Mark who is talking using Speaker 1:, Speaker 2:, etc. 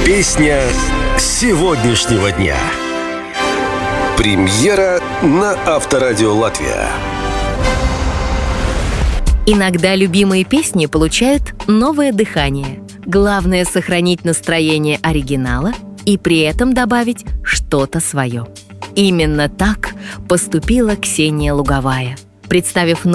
Speaker 1: Песня сегодняшнего дня. Премьера на Авторадио Латвия.
Speaker 2: Иногда любимые песни получают новое дыхание. Главное — сохранить настроение оригинала и при этом добавить что-то свое. Именно так поступила Ксения Луговая, представив